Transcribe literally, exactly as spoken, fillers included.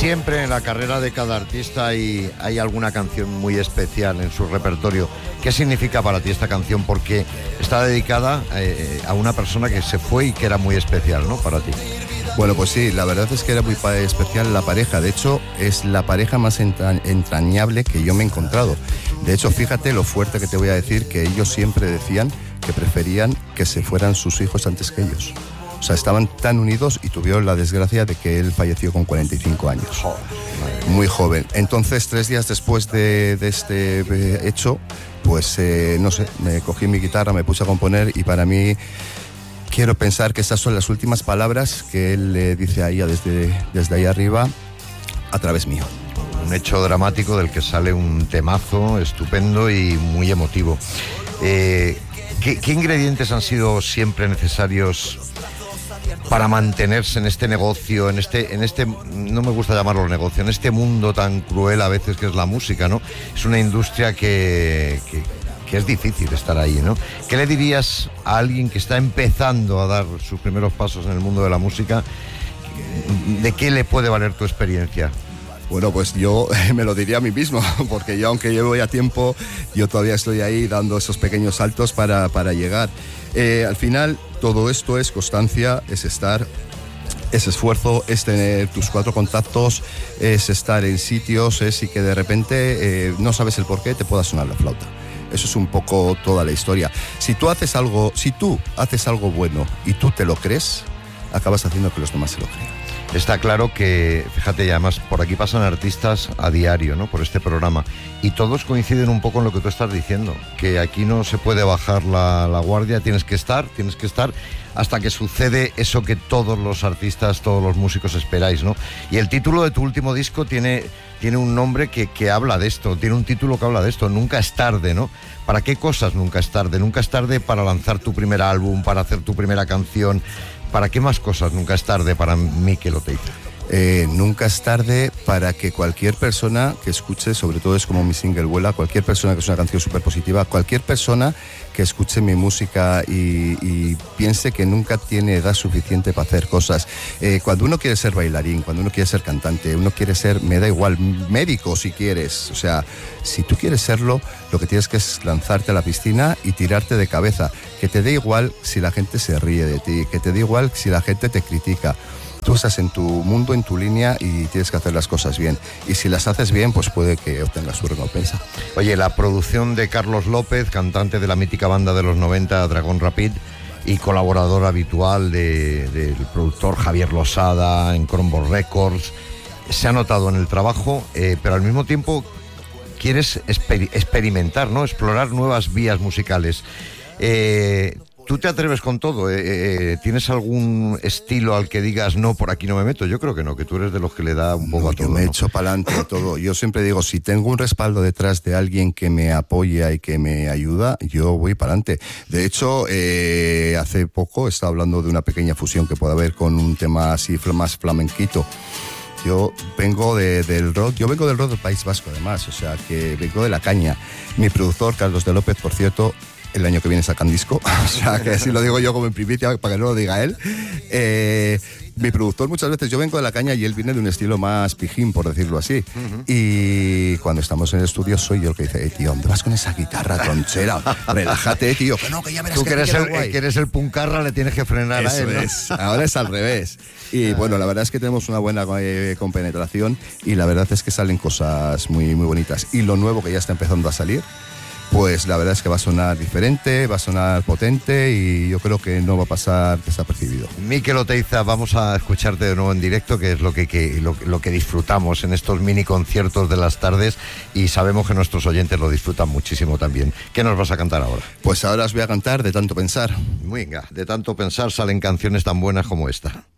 Siempre en la carrera de cada artista hay, hay alguna canción muy especial en su repertorio. ¿Qué significa para ti esta canción? Porque está dedicada eh, a una persona que se fue y que era muy especial, ¿no? Para ti. Bueno, pues sí, la verdad es que era muy especial la pareja. De hecho, es la pareja más entra- entrañable que yo me he encontrado. De hecho, fíjate lo fuerte que te voy a decir, que ellos siempre decían que preferían que se fueran sus hijos antes que ellos. O sea, estaban tan unidos y tuvieron la desgracia de que él falleció con cuarenta y cinco años. Muy joven. Entonces, tres días después de, de este eh, hecho, pues, eh, no sé, me cogí mi guitarra, me puse a componer y para mí quiero pensar que esas son las últimas palabras que él le dice a ella desde, desde ahí arriba, a través mío. Un hecho dramático del que sale un temazo estupendo y muy emotivo. Eh, ¿qué, ¿Qué ingredientes han sido siempre necesarios para mantenerse en este negocio, en este, en este, no me gusta llamarlo negocio, en este mundo tan cruel a veces que es la música, ¿no? Es una industria que, que, que es difícil estar ahí, ¿no? ¿Qué le dirías a alguien que está empezando a dar sus primeros pasos en el mundo de la música? ¿De qué le puede valer tu experiencia? Bueno, pues yo me lo diría a mí mismo, porque yo, aunque llevo ya tiempo, yo todavía estoy ahí dando esos pequeños saltos para, para llegar. Eh, al final, todo esto es constancia, es estar, es esfuerzo, es tener tus cuatro contactos, es estar en sitios, es y que de repente eh, no sabes el por qué te pueda sonar la flauta. Eso es un poco toda la historia. Si tú haces algo, si tú haces algo bueno y tú te lo crees, acabas haciendo que los demás se lo crean. Está claro que, fíjate, y además por aquí pasan artistas a diario, ¿no? Por este programa, y todos coinciden un poco en lo que tú estás diciendo, que aquí no se puede bajar la, la guardia, tienes que estar, tienes que estar hasta que sucede eso que todos los artistas, todos los músicos esperáis, ¿no? Y el título de tu último disco tiene, tiene un nombre que, que habla de esto, tiene un título que habla de esto, Nunca es tarde, ¿no? ¿Para qué cosas nunca es tarde? Nunca es tarde para lanzar tu primer álbum, para hacer tu primera canción. ¿Para qué más cosas nunca es tarde para Mikel Oteiza? Eh, nunca es tarde para que cualquier persona que escuche, sobre todo es como mi single Vuela, cualquier persona que es una canción súper positiva, cualquier persona que escuche mi música y, y piense que nunca tiene edad suficiente para hacer cosas. Eh, cuando uno quiere ser bailarín, cuando uno quiere ser cantante, uno quiere ser, me da igual, médico si quieres, o sea, si tú quieres serlo, lo que tienes que es lanzarte a la piscina y tirarte de cabeza, que te dé igual si la gente se ríe de ti, que te dé igual si la gente te critica. Tú estás en tu mundo, en tu línea y tienes que hacer las cosas bien. Y si las haces bien, pues puede que obtengas su recompensa. Oye, la producción de Carlos López, cantante de la mítica banda de los noventa, Dragón Rapid, y colaborador habitual de, del productor Javier Losada en Crombo Records, se ha notado en el trabajo, eh, pero al mismo tiempo quieres exper- experimentar, ¿no? Explorar nuevas vías musicales. Eh... ¿Tú te atreves con todo? Eh, eh, ¿Tienes algún estilo al que digas, no, por aquí no me meto? Yo creo que no, que tú eres de los que le da un poco no, a todo. Yo me ¿no? echo para adelante a todo. Yo siempre digo, si tengo un respaldo detrás de alguien que me apoya y que me ayuda, yo voy para adelante. De hecho, eh, hace poco estaba hablando de una pequeña fusión que puede haber con un tema así más flamenquito. Yo vengo de, del rock, yo vengo del rock del País Vasco además, o sea, que vengo de la caña. Mi productor, Carlos de López, por cierto, el año que viene sacan disco, o sea, que así lo digo yo como en primicia, para que no lo diga él. Eh, mi productor muchas veces, yo vengo de la caña y él viene de un estilo más pijín, por decirlo así. Uh-huh. Y cuando estamos en el estudio soy yo el que dice, eh, tío, ¿dónde vas con esa guitarra tronchera? Relájate, tío, que no, que ya verás Tú que, que eres, el, guay. que eres el puncarra, le tienes que frenar Eso a él, ¿no? es, ahora es al revés. Y bueno, la verdad es que tenemos una buena eh, compenetración y la verdad es que salen cosas muy, muy bonitas. Y lo nuevo que ya está empezando a salir, pues la verdad es que va a sonar diferente, va a sonar potente y yo creo que no va a pasar desapercibido. Mikel Oteiza, vamos a escucharte de nuevo en directo, que es lo que, que, lo, lo que disfrutamos en estos mini conciertos de las tardes y sabemos que nuestros oyentes lo disfrutan muchísimo también. ¿Qué nos vas a cantar ahora? Pues ahora os voy a cantar De tanto pensar. Venga, de tanto pensar salen canciones tan buenas como esta.